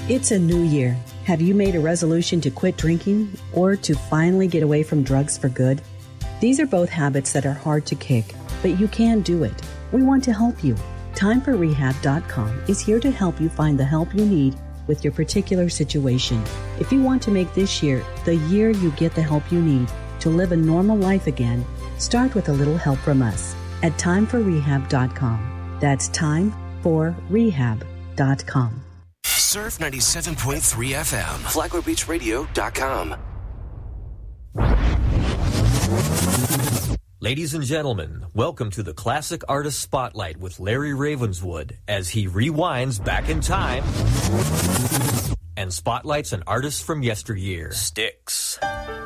It's a new year. Have you made a resolution to quit drinking or to finally get away from drugs for good? These are both habits that are hard to kick, but you can do it. We want to help you. TimeForRehab.com is here to help you find the help you need with your particular situation. If you want to make this year the year you get the help you need to live a normal life again, start with a little help from us at TimeForRehab.com. That's TimeForRehab.com. Surf 97.3 FM, FlaglerBeachRadio.com. Ladies and gentlemen, welcome to the Classic Artist Spotlight with Larry Ravenswood as he rewinds back in time and spotlights an artist from yesteryear. Styx.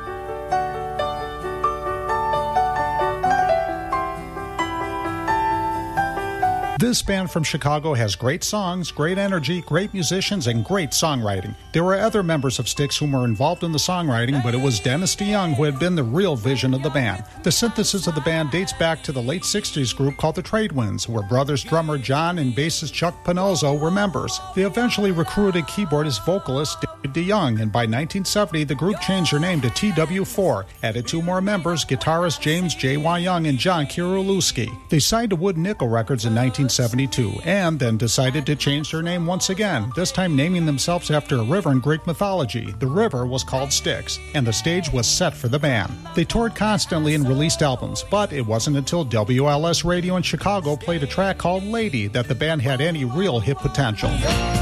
This band from Chicago has great songs, great energy, great musicians, and great songwriting. There were other members of Styx who were involved in the songwriting, but it was Dennis DeYoung who had been the real vision of the band. The synthesis of the band dates back to the late 60s group called the Tradewinds, where brothers drummer John and bassist Chuck Panozzo were members. They eventually recruited keyboardist vocalist David DeYoung, and by 1970 the group changed their name to TW4, added two more members, guitarist James J.Y. Young and John Kierulewski. They signed to Wood Nickel Records in 1972 and then decided to change their name once again, this time naming themselves after a river in Greek mythology. The river was called Styx, and the stage was set for the band. They toured constantly and released albums, but it wasn't until WLS Radio in Chicago played a track called Lady that the band had any real hit potential.